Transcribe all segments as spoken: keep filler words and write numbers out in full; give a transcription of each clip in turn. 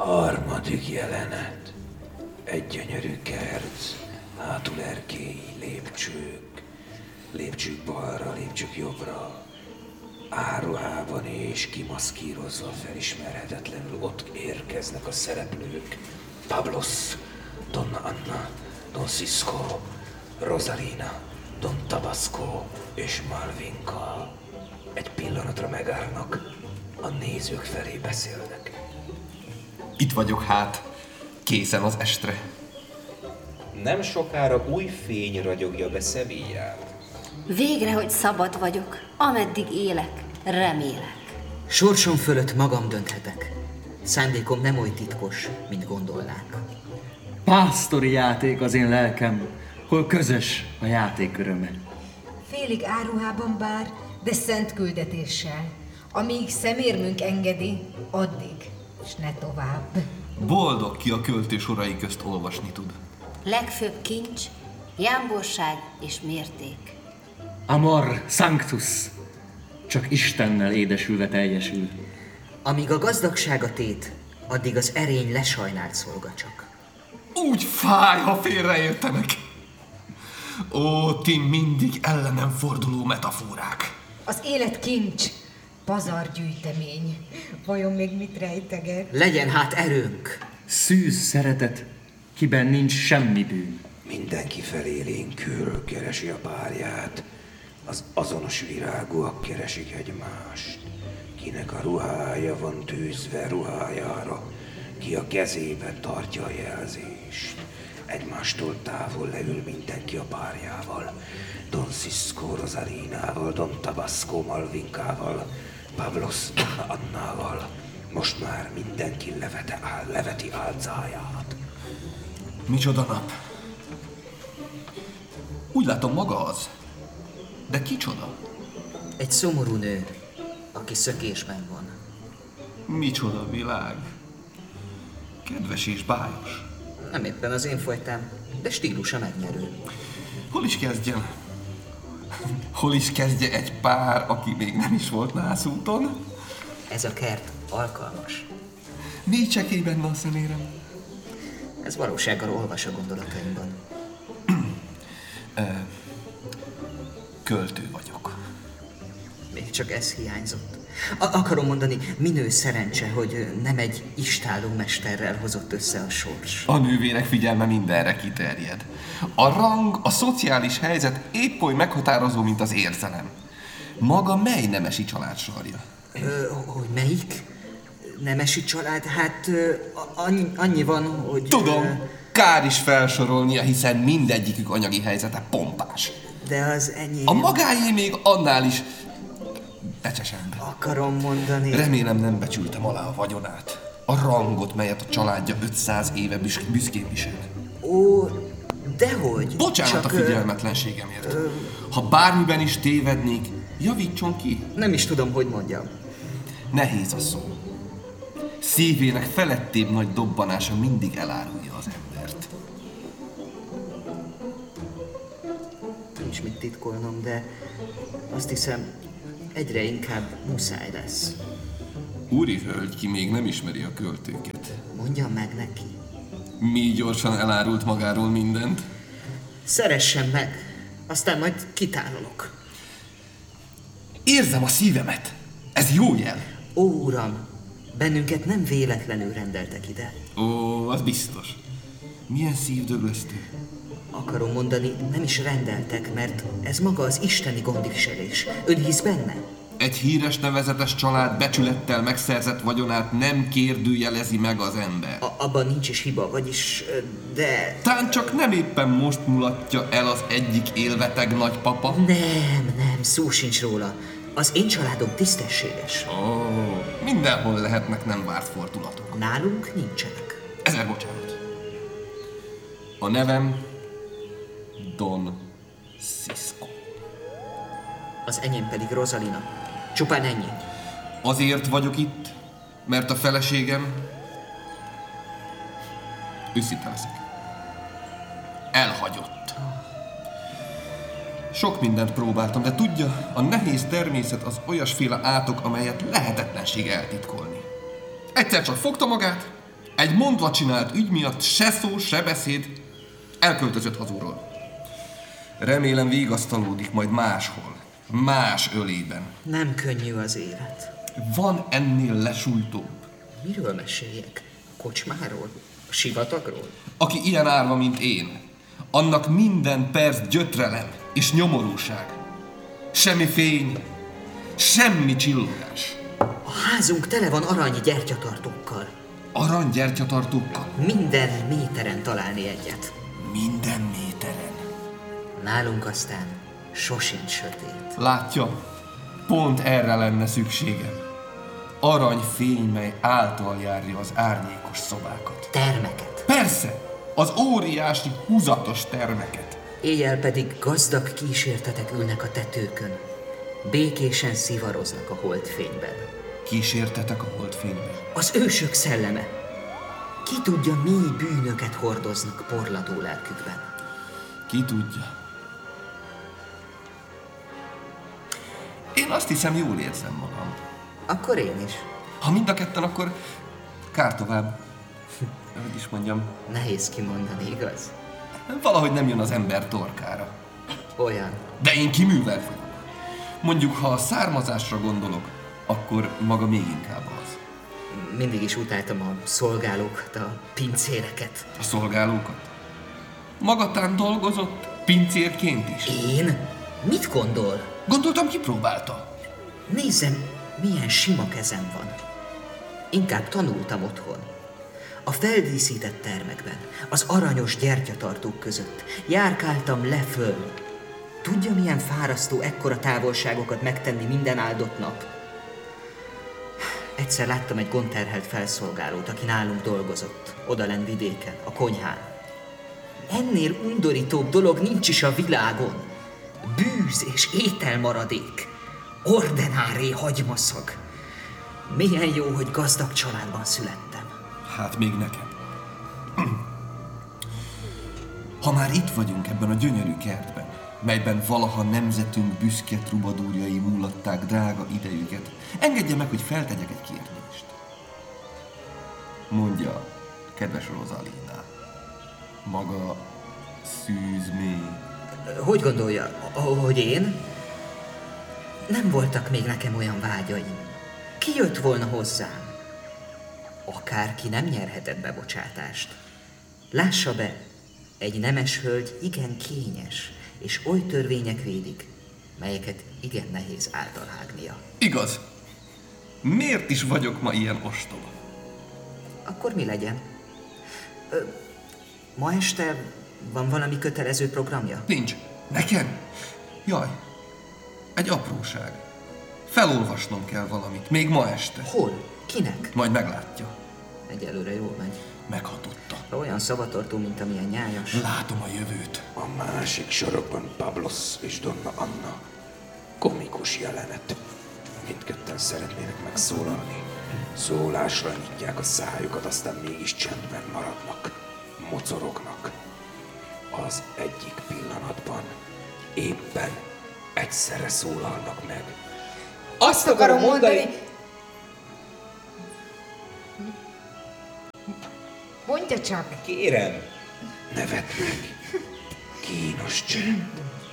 Harmadik jelenet. Egy gyönyörű kert, hátul erkélyi lépcsők. Lépcsők balra, lépcsők jobbra. Áruhában és kimaszkírozva felismerhetetlenül ott érkeznek a szereplők. Pablos, Donna Anna, Don Cisco, Rosalina, Don Tabasco és Malvinka. Egy pillanatra megállnak, a nézők felé beszélnek. Itt vagyok hát, készen az estre. Nem sokára új fény ragyogja be Sevillát. Végre, hogy szabad vagyok, ameddig élek, remélek. Sorsom fölött magam dönthetek. Szándékom nem oly titkos, mint gondolnánk. Pásztori játék az én lelkem, hol közös a játék öröme. Félig áruhában bár, de szent küldetéssel. Amíg szemérmünk engedi, addig, és ne tovább. Boldog, ki a költő sorai közt olvasni tud. Legfőbb kincs, jámborság és mérték. Amor sanctus, csak Istennel édesülve teljesül. Amíg a gazdagság a tét, addig az erény lesajnált szolga csak. Úgy fáj, ha félreértenek. Ó, ti mindig ellenem forduló metaforák. Az élet kincs, pazargyűjtemény. Vajon még mit rejteget? Legyen hát erőnk. Szűz szeretet, kiben nincs semmi bűn. Mindenki felélénkül keresi a párját. Az azonos virágúak keresik egymást. Kinek a ruhája van tűzve ruhájára, ki a kezében tartja a jelzést. Egymástól távol leül mindenki a párjával. Don Cisco Rosalinával, Don Tabasco Malvinkával, Pablos Donna Annával. Most már mindenki levete áll, leveti álcáját. Micsoda nap. Úgy látom, maga az. De kicsoda? Egy szomorú nő, aki szökésben van. Micsoda világ. Kedves és bájos. Nem éppen az én folytám, de stílusa megnyerő. Hol is kezdjem? Hol is kezdje egy pár, aki még nem is volt nászúton? Ez a kert alkalmas. Négy csekély benne a szemérem. Ez valósággal olvas a gondolataimban. Költő vagyok. Még csak ez hiányzott. A- akarom mondani, minő szerencse, hogy nem egy istálló mesterrel hozott össze a sors. A nővérek figyelme mindenre kiterjed. A rang, a szociális helyzet épp oly meghatározó, mint az érzelem. Maga mely nemesi család sarja? Ö, hogy melyik? Nemesi család? Hát ö, annyi, annyi van, hogy... Tudom, ö, kár is felsorolnia, hiszen mindegyikük anyagi helyzete pompás. De az enyém... A magáé még annál is becsesebb. Akarom mondani... Remélem nem becsültem alá a vagyonát. A rangot, melyet a családja ötszáz éve büsz- büszkén visel. Ó, dehogy. Bocsánat csak, a figyelmetlenségemért. Ö... Ha bármiben is tévednék, javítson ki. Nem is tudom, hogy mondjam. Nehéz a szó. Szívének felettébb nagy dobbanása mindig elárulja az embert. Nincs mit titkolnom, de azt hiszem, egyre inkább muszáj lesz. Úri hölgy, ki még nem ismeri a költőket. Mondjam meg neki. Mi gyorsan elárult magáról mindent. Szeressen meg, aztán majd kitárolok. Érzem a szívemet. Ez jó jel. Ó, uram, bennünket nem véletlenül rendeltek ide. Ó, az biztos. Milyen szívdöglesztő. Akarom mondani, nem is rendeltek, mert ez maga az isteni gondviselés. Ön hisz benne? Egy híres nevezetes család becsülettel megszerzett vagyonát nem kérdőjelezi meg az ember. A- abban nincs is hiba, vagyis, de... Tán csak nem éppen most mulatja el az egyik élveteg nagypapa. Nem, nem, szó sincs róla. Az én családom tisztességes. Ó, mindenhol lehetnek nem várt fordulatok. Nálunk nincsenek. Ezer bocsánat. A nevem Don Cisco. Az enyém pedig Rosalina. Csupán ennyi. Azért vagyok itt, mert a feleségem... Őszinte leszek. Elhagyott. Sok mindent próbáltam, de tudja, a nehéz természet az olyasféle átok, amelyet lehetetlenség eltitkolni. Egyszer csak fogta magát, Egy mondva csinált ügy miatt se szó, se beszéd, elköltözött hazúról. Remélem vigasztalódik majd máshol, más ölében. Nem könnyű az élet. Van ennél lesújtóbb. Miről meséljek? A kocsmáról? A sivatagról? Aki ilyen árva, mint én, annak minden perc gyötrelem és nyomorúság. Semmi fény, semmi csillogás. A házunk tele van arany gyertyatartókkal. Arany gyertyatartókkal? Minden méteren találni egyet. Minden méteren. Nálunk aztán sosincs sötét. Látja, pont erre lenne szükségem. Aranyfény, mely által járja az árnyékos szobákat. Termeket. Persze, az óriási, húzatos termeket. Éjjel pedig gazdag kísértetek ülnek a tetőkön. Békésen szivaroznak a holdfényben. Kísértetek a holdfényben? Az ősök szelleme. Ki tudja, mély bűnöket hordoznak porladó lelkükben. Ki tudja. Én azt hiszem, jól érzem magam. Akkor én is. Ha mind a ketten, akkor kár tovább. Hogy is mondjam, Nehéz kimondani, igaz? valahogy nem jön az ember torkára. Olyan. De én kiművelt vagyok. Mondjuk, ha a származásra gondolok, akkor maga még inkább az. Mindig is utáltam a szolgálókat, a pincéreket. A szolgálókat? Magatán dolgozott pincérként is? Én? Mit gondol? Gondoltam, kipróbálta. Nézzem, milyen sima kezem van. Inkább tanultam otthon. A feldíszített termekben, az aranyos gyertyatartók között járkáltam le föl. Tudja, milyen fárasztó ekkora távolságokat megtenni minden áldott nap? Egyszer láttam egy gondterhelt felszolgálót, aki nálunk dolgozott, odalen vidéken, a konyhán. Ennél undorítóbb dolog nincs is a világon. Bűz és ételmaradék, ordenáré hagymaszag. Milyen jó, hogy gazdag családban születtem. Hát még nekem. Ha már itt vagyunk ebben a gyönyörű kertben, melyben valaha nemzetünk büszke trubadúrjai múlatták drága idejüket, engedje meg, hogy feltegyek egy kérdést. Mondja, kedves Rosalina, maga szűz még? Hogy gondolja, hogy én? Nem voltak még nekem olyan vágyaim. Ki jött volna hozzám? Akárki nem nyerhetett bebocsátást. Lássa be, egy nemes hölgy igen kényes, és oly törvények védik, melyeket igen nehéz általhágnia. Igaz. Miért is vagyok ma ilyen ostoba? Akkor mi legyen? Ö, ma este van valami kötelező programja? Nincs. Nekem? Jaj, egy apróság. Felolvasnom kell valamit, még ma este. Hol? Kinek? Majd meglátja. Egyelőre jól megy. Meghatotta. Olyan szavatartó, mint amilyen nyájas. Látom a jövőt. A másik sorokban Pablos és Donna Anna. Komikus jelenet. Mindketten szeretnének megszólalni. Szólásra nyitják a szájukat, aztán mégis csendben maradnak. Mocorognak. Az egyik pillanatban éppen egyszerre szólalnak meg. Azt akarom mondani... Mondja csak! Kérem! Nevet meg. Kínos csend.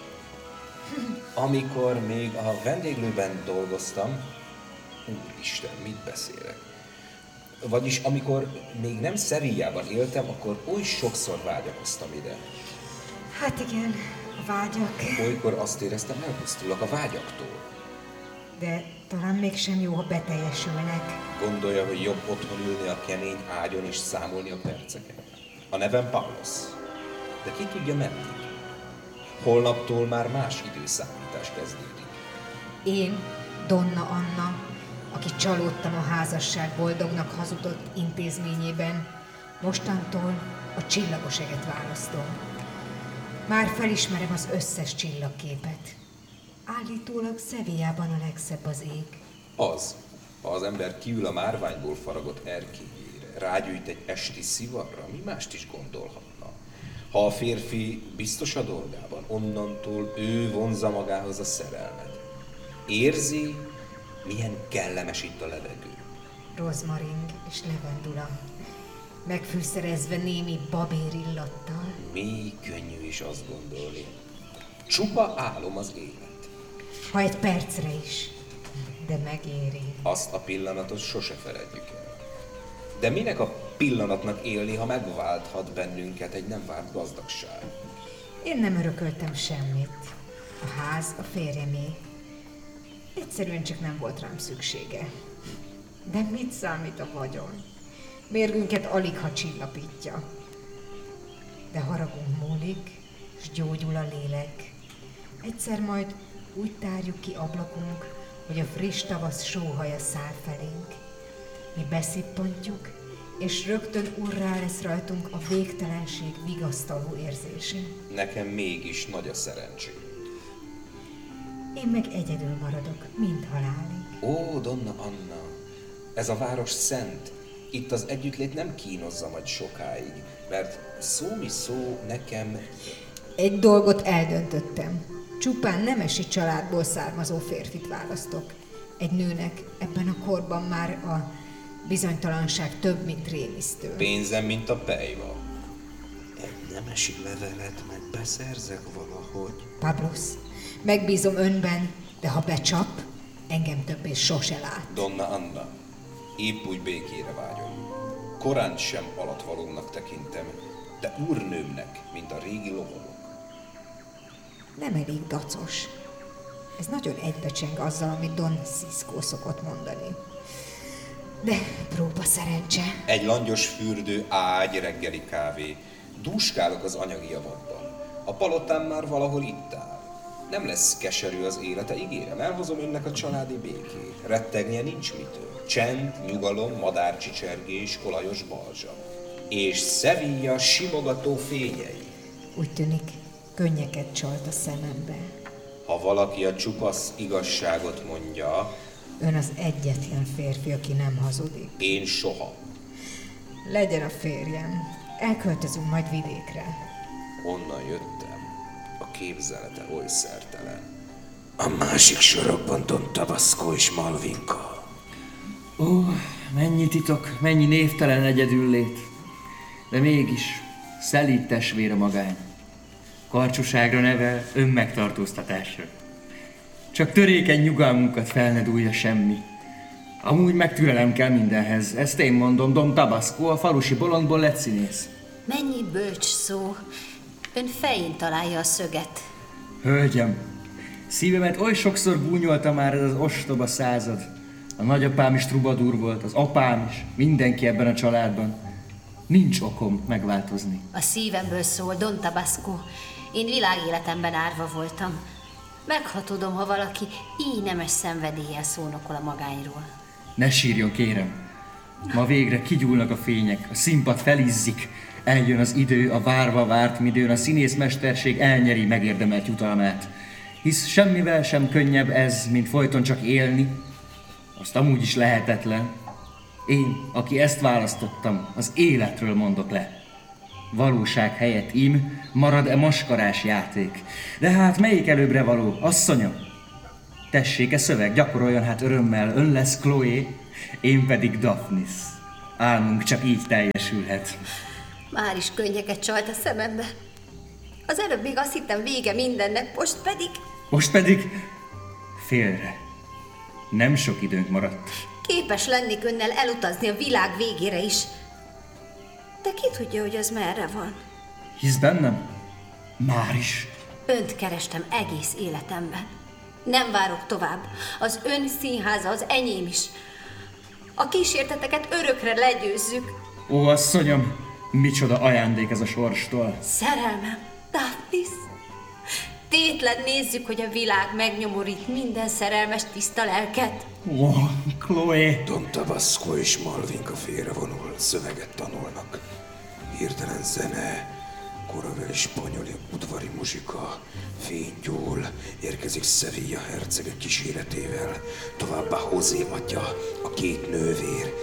Amikor még a vendéglőben dolgoztam, úristen, mit beszélek? Vagyis amikor még nem Szevillában éltem, akkor oly sokszor vágyakoztam ide. Hát igen, a vágyak. Olykor azt éreztem, elpusztulok a vágyaktól. De talán mégsem jó, ha beteljesülnek. Gondolja, hogy jobb otthon ülni a kemény ágyon és számolni a perceket? A nevem Pavlos. De ki tudja meddig? Holnaptól már más időszámítás kezdődik. Én, Donna Anna, aki csalódtam a házasság boldognak hazudott intézményében, mostantól a csillagos eget választom. Már felismerem az összes csillagképet. Állítólag Szevillában a legszebb az ég. Az, ha az ember kiül a márványból faragott erkélyére, rágyújt egy esti szivarra, mi mást is gondolhatna. Ha a férfi biztos a dolgában, onnantól ő vonzza magához a szerelmet. Érzi, milyen kellemes itt a levegő. Rozmaring és levendula. megfűszerezve némi babér illattal. Mi könnyű is azt gondolni. Csupa álom az élet. Ha egy percre is, de megéri. Azt a pillanatot sose feledjük el. De minek a pillanatnak élni, ha megválthat bennünket egy nem várt gazdagság? Én nem örököltem semmit. A ház a férjemé. Egyszerűen csak nem volt rám szüksége. De mit számít a vagyon? Mérgünket alig ha csillapítja. De haragunk múlik, s gyógyul a lélek. Egyszer majd úgy tárjuk ki ablakunk, hogy a friss tavasz sóhaja száll felénk. Mi beszippantjuk, és rögtön urrá lesz rajtunk a végtelenség vigasztaló érzése. Nekem mégis nagy a szerencsém. Én meg egyedül maradok, mind halálig. Ó, Donna Anna, ez a város szent. Itt az együttlét nem kínozza majd sokáig, mert szó mi szó nekem... Egy dolgot eldöntöttem. Csupán nemesi családból származó férfit választok. Egy nőnek ebben a korban már a bizonytalanság több, mint rémisztő. Pénzem, mint a pejva. Egy nemesi levelet meg beszerzek valahogy. Pablos, megbízom önben, de ha becsap, engem többé sose lát. Donna Anna, épp úgy békére vágyom. Korán sem alatvalónak tekintem, de úrnőmnek, mint a régi lovagok. Nem elég dacos. Ez nagyon egybecseng azzal, amit Don Cisco szokott mondani. De próba szerencse. Egy langyos fürdő, ágy, reggeli kávé. Dúskálok az anyagi javakban. A palotám már valahol itt áll. Nem lesz keserű az élete, ígérem, elhozom önnek a családi békét. Rettegnie nincs mitől. Csend, nyugalom, madárcsicsergés, olajos balzsa. És Sevilla simogató fényei. Úgy tűnik, könnyeket csalt a szemembe. Ha valaki a csupasz igazságot mondja, Ön az egyetlen férfi, aki nem hazudik. én soha. Legyen a férjem. Elköltözünk majd vidékre. Onnan jöttem. A képzelete oly szertelen. A másik sorokban Don Tabasco és Malvinka. Ó, mennyi titok, mennyi névtelen egyedüllét. De mégis szelíd testvére magány. Karcsúságra nevel, önmegtartóztatásra. Csak törékeny nyugalmunkat fel ne dúlja semmi. Amúgy meg türelem kell mindenhez. Ezt én mondom, Don Tabasco, a falusi bolondból lett színész. Mennyi bölcs szó. Ön fején találja a szöget. Hölgyem, szívemet oly sokszor gúnyolta már ez az ostoba század. A nagyapám is trubadúr volt, az apám is, mindenki ebben a családban. Nincs okom megváltozni. A szívemből szól, Don Tabasco. Én világéletemben árva voltam. Meghatodom, ha valaki így nemes szenvedéllyel szónokol a magányról. Ne sírjon, kérem. Ma végre kigyúlnak a fények, a színpad felizzik. Eljön az idő, a várva várt midőn, a színészmesterség elnyeri megérdemelt jutalmát. Hisz semmivel sem könnyebb ez, mint folyton csak élni. Azt amúgy is lehetetlen. Én, aki ezt választottam, az életről mondok le. Valóság helyett ím marad-e maskarás játék. De hát melyik előbbre való, asszonyom? Tessék-e szöveg, gyakoroljon hát örömmel, ön lesz Chloe, én pedig Daphnis. Álmunk csak így teljesülhet. Már is könnyeket csalt a szemembe. Az előbb még azt hittem vége mindennek, most pedig... Most pedig félre. Nem sok időnk maradt. Képes lennék önnel elutazni a világ végére is. De ki tudja, hogy az merre van? Hisz bennem? Már is. Önt kerestem egész életemben. Nem várok tovább. Az ön színháza az enyém is. A kísérteteket örökre legyőzzük. Ó, asszonyom, micsoda ajándék ez a sorstól. Szerelmem, Daphnis. Tétlen nézzük, hogy a világ megnyomorít minden szerelmes tiszta lelket. Ó, Chloe. Don Tabasco és Malvinka félrevonul, szöveget tanulnak. Hirtelen zene, korabeli spanyol udvari muzsika, fény gyúl, érkezik Sevilla hercege kíséretével, továbbá José atya, a két nővér,